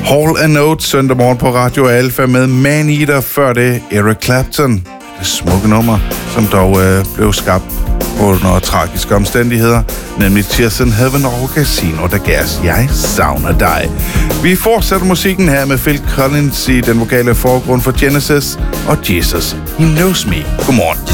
Hall & Note søndag morgen på Radio Alfa med Man-Eater, før det Eric Clapton. Det smukke nummer, som dog blev skabt under tragiske omstændigheder, nemlig Tears in Heaven og Casino de Gas. Jeg savner dig. Vi fortsætter musikken her med Phil Collins i den vokale forgrund for Genesis og Jesus, He Knows Me. Godmorgen.